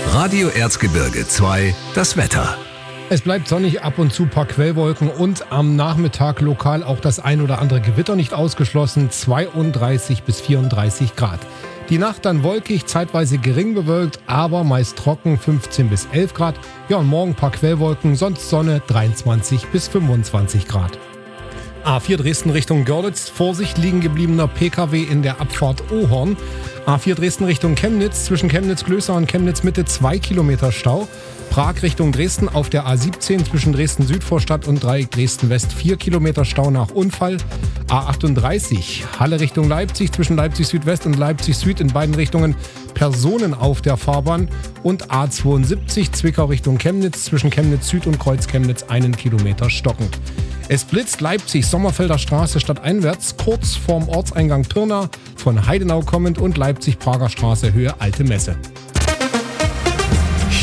Radio Erzgebirge 2, das Wetter. Es bleibt sonnig, ab und zu ein paar Quellwolken und am Nachmittag lokal auch das ein oder andere Gewitter nicht ausgeschlossen, 32 bis 34 Grad. Die Nacht dann wolkig, zeitweise gering bewölkt, aber meist trocken, 15 bis 11 Grad. Ja, und morgen ein paar Quellwolken, sonst Sonne, 23 bis 25 Grad. A4 Dresden Richtung Görlitz, Vorsicht, liegen gebliebener PKW in der Abfahrt Ohorn. A4 Dresden Richtung Chemnitz, zwischen Chemnitz-Glöser und Chemnitz-Mitte 2 Kilometer Stau. Prag Richtung Dresden auf der A17 zwischen Dresden-Südvorstadt und Dreieck Dresden-West 4 Kilometer Stau nach Unfall. A38 Halle Richtung Leipzig zwischen Leipzig Südwest und Leipzig Süd in beiden Richtungen Personen auf der Fahrbahn. Und A72 Zwickau Richtung Chemnitz zwischen Chemnitz Süd und Kreuz Chemnitz 1 Kilometer stockend. Es blitzt Leipzig Sommerfelder Straße stadteinwärts kurz vorm Ortseingang Pirna, von Heidenau kommend und Leipzig Prager Straße Höhe Alte Messe.